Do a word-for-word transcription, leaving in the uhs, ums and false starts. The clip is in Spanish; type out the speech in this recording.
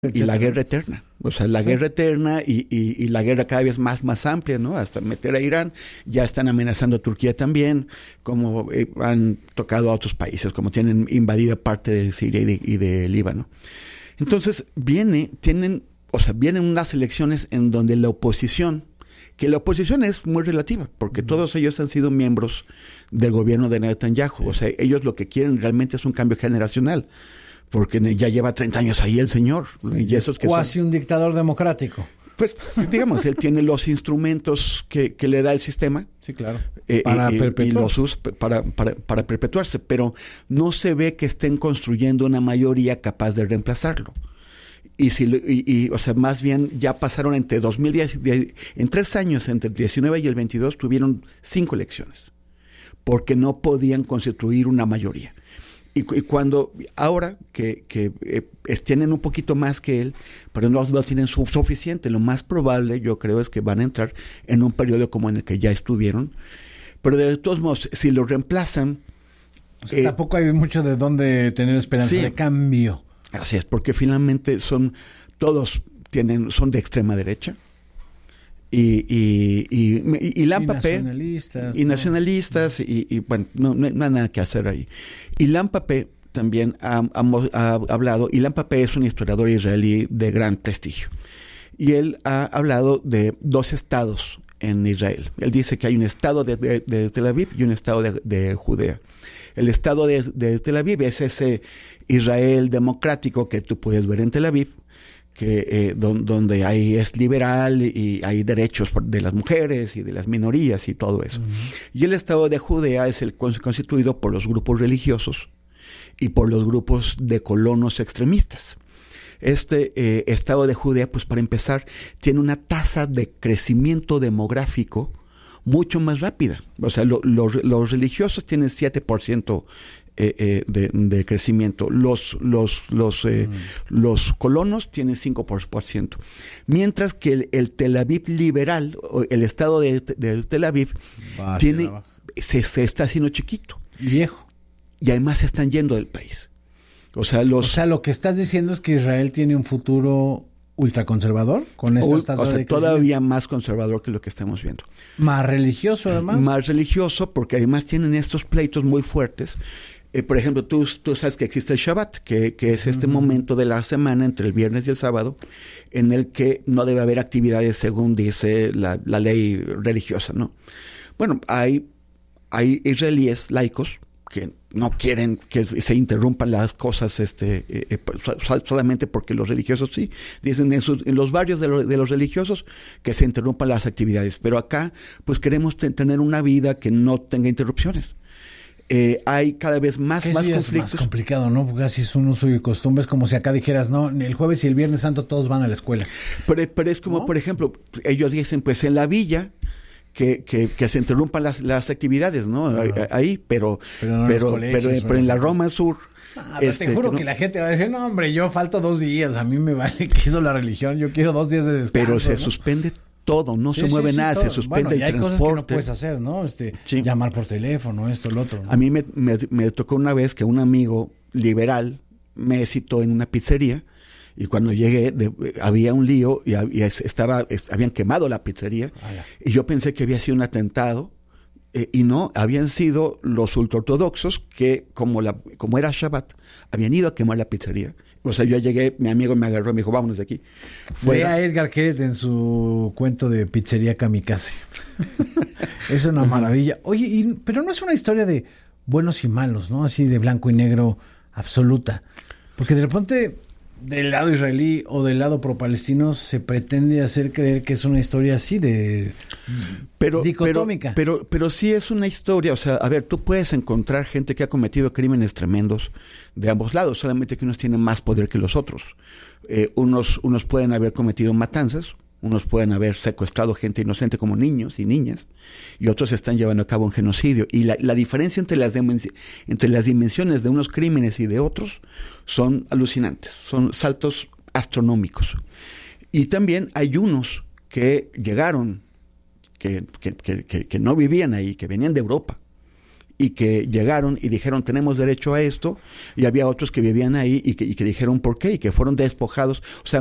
Y la guerra eterna, o sea, la sí. guerra eterna y, y, y la guerra cada vez más, más amplia, ¿no? Hasta meter a Irán, ya están amenazando a Turquía también, como eh, han tocado a otros países, como tienen invadida parte de Siria y de, y de Líbano. Entonces, viene, tienen, o sea, vienen unas elecciones en donde la oposición, que la oposición es muy relativa, porque uh-huh. todos ellos han sido miembros del gobierno de Netanyahu, sí. o sea, ellos lo que quieren realmente es un cambio generacional. Porque ya lleva treinta años ahí el señor. Sí, y esos que cuasi son, un dictador democrático. Pues, digamos, él tiene los instrumentos que, que le da el sistema. Sí, claro. Eh, para y, perpetuarse. Y los usa para, para, para perpetuarse. Pero no se ve que estén construyendo una mayoría capaz de reemplazarlo. Y, si, y, y o sea, más bien ya pasaron entre dos mil diez, en tres años, entre el diecinueve y el veintidós, tuvieron cinco elecciones. Porque no podían constituir una mayoría. Y, y cuando, ahora que, que eh, tienen un poquito más que él, pero no lo tienen su, suficiente, lo más probable, yo creo, es que van a entrar en un periodo como en el que ya estuvieron. Pero de todos modos, si lo reemplazan... O sea, eh, tampoco hay mucho de dónde tener esperanza sí, de cambio. Así es, porque finalmente son, todos tienen, son de extrema derecha. Y, y, y, y, y Lampapé, y nacionalistas, y, ¿no? nacionalistas y, y bueno, no, no hay nada que hacer ahí. Y Lampapé también ha, ha, ha hablado, y Lampapé es un historiador israelí de gran prestigio, y él ha hablado de dos estados en Israel. Él dice que hay un estado de, de, de Tel Aviv y un estado de, de Judea. El estado de, de Tel Aviv es ese Israel democrático que tú puedes ver en Tel Aviv, que eh, don, donde hay es liberal y hay derechos de las mujeres y de las minorías y todo eso. Uh-huh. Y el estado de Judea es el constituido por los grupos religiosos y por los grupos de colonos extremistas. Este eh, estado de Judea, pues para empezar, tiene una tasa de crecimiento demográfico mucho más rápida. O sea, lo, lo, los religiosos tienen siete por ciento Eh, eh, de, de crecimiento. Los los los eh, mm. los colonos tienen cinco por ciento. Mientras que el, el Tel Aviv liberal, el estado de, de Tel Aviv, Va, tiene se, se está haciendo chiquito. Viejo. Y además se están yendo del país. O sea, los... O sea, lo que estás diciendo es que Israel tiene un futuro ultraconservador con estas tasas o sea, de todavía más conservador que lo que estamos viendo. Más religioso, además. Más religioso, porque además tienen estos pleitos muy fuertes. Eh, por ejemplo, tú, tú sabes que existe el Shabbat, que, que es este uh-huh. momento de la semana entre el viernes y el sábado, en el que no debe haber actividades según dice la, la ley religiosa, ¿no? Bueno, hay, hay israelíes laicos que no quieren que se interrumpan las cosas este eh, eh, solamente porque los religiosos sí. Dicen en, sus, en los barrios de, lo, de los religiosos que se interrumpan las actividades. Pero acá, pues queremos te, tener una vida que no tenga interrupciones. Eh, hay cada vez más, más conflictos. Es más complicado, ¿no? Porque así es un uso y costumbre. Es como si acá dijeras, no, el jueves y el viernes santo todos van a la escuela. Pero, pero es como, ¿no? Por ejemplo, ellos dicen, pues en la villa... Que, que, que se interrumpan las, las actividades, ¿no? Uh-huh. Ahí, pero pero, no pero, colegios, pero, pero en la Roma Sur... Ah, este, te juro que, no, que la gente va a decir, no, hombre, yo falto dos días, a mí me vale que eso la religión, yo quiero dos días de descanso. Pero se ¿no? suspende todo, no sí, se mueve sí, sí, nada, todo. Se suspende bueno, el y hay transporte. Cosas que no puedes hacer, ¿no? Este, sí. Llamar por teléfono, esto, lo otro, ¿no? A mí me, me, me tocó una vez que un amigo liberal me citó en una pizzería. Y cuando llegué, de, había un lío y, y estaba, habían quemado la pizzería. Ah, y yo pensé que había sido un atentado. Eh, y no, habían sido los ultraortodoxos que, como, la, como era Shabbat, habían ido a quemar la pizzería. O sea, yo llegué, mi amigo me agarró y me dijo, vámonos de aquí. Fue a Edgar Keret en su cuento de Pizzería Kamikaze. Es una maravilla. Oye, y, pero no es una historia de buenos y malos, ¿no? Así de blanco y negro absoluta. Porque de repente... del lado israelí o del lado pro-palestino se pretende hacer creer que es una historia así de pero, dicotómica. Pero, pero, pero sí es una historia, o sea, a ver, tú puedes encontrar gente que ha cometido crímenes tremendos de ambos lados, solamente que unos tienen más poder que los otros. Eh, unos, unos pueden haber cometido matanzas, unos pueden haber secuestrado gente inocente como niños y niñas, y otros están llevando a cabo un genocidio. Y la, la diferencia entre las, dimensi- entre las dimensiones de unos crímenes y de otros son alucinantes, son saltos astronómicos. Y también hay unos que llegaron, que, que, que, que, que no vivían ahí, que venían de Europa, y que llegaron y dijeron tenemos derecho a esto, y había otros que vivían ahí y que, y que dijeron por qué, y que fueron despojados. O sea,